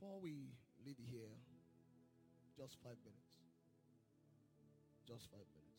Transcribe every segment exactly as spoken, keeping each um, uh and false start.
Before we leave here, just five minutes. Just five minutes.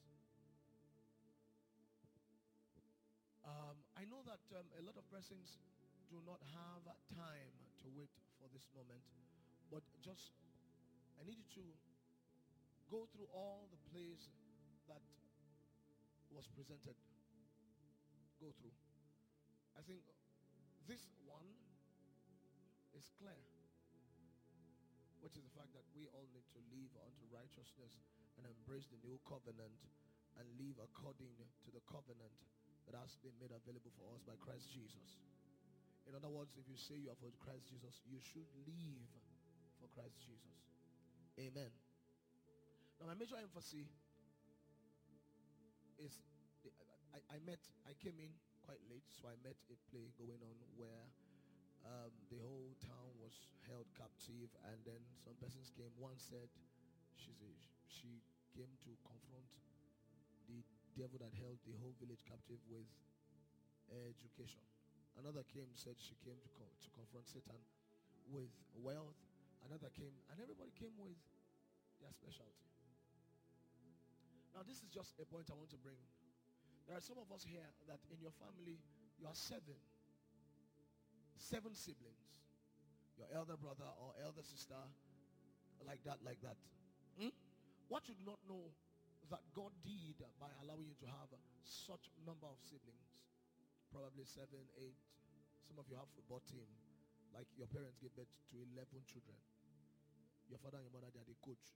Um, I know that um, a lot of persons do not have time to wait for this moment, but just I need you to go through all the plays that was presented. Go through. I think this one is clear, which is the fact that we all need to live unto righteousness and embrace the new covenant and live according to the covenant that has been made available for us by Christ Jesus. In other words, if you say you are for Christ Jesus, you should live for Christ Jesus. Amen. Now my major emphasis is the, I, I met, I came in quite late, so I met a play going on where um, the whole town was held captive, and then some persons came. One said she's a, she came to confront the devil that held the whole village captive with education. Another came, said she came to, co- to confront Satan with wealth. Another came, and everybody came with their specialty. Now this is just a point I want to bring. There are some of us here that in your family, you are seven. Seven siblings. Your elder brother or elder sister, like that, like that. Hmm? What you do not know that God did by allowing you to have such number of siblings, probably seven, eight. Some of you have football team, like your parents gave birth to eleven children. Your father and your mother, they are the coach.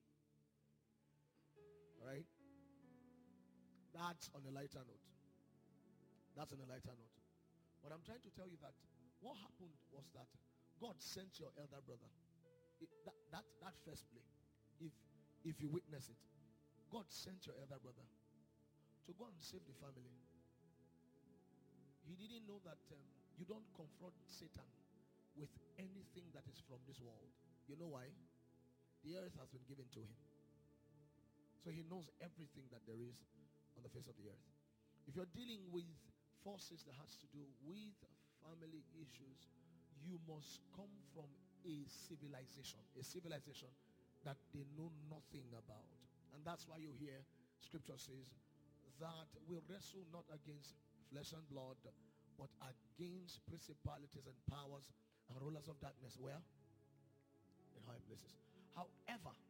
All right? That's on a lighter note. That's on a lighter note. But I'm trying to tell you that what happened was that God sent your elder brother. It, that, that, that first play, if, if you witness it, God sent your elder brother to go and save the family. He didn't know that um, you don't confront Satan with anything that is from this world. You know why? The earth has been given to him. So he knows everything that there is on the face of the earth. If you're dealing with forces that has to do with family issues, you must come from a civilization, a civilization that they know nothing about. And that's why you hear scripture says that we wrestle not against flesh and blood, but against principalities and powers and rulers of darkness. Where? In high places. However,